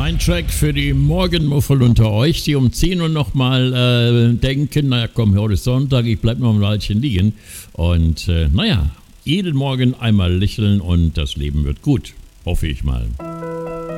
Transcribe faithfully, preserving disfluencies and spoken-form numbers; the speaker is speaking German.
Ein Track für die Morgenmuffel unter euch, die um zehn Uhr nochmal äh, denken, naja komm, heute ist Sonntag, ich bleib noch ein Weilchen liegen. Und äh, naja, jeden Morgen einmal lächeln und das Leben wird gut, hoffe ich mal.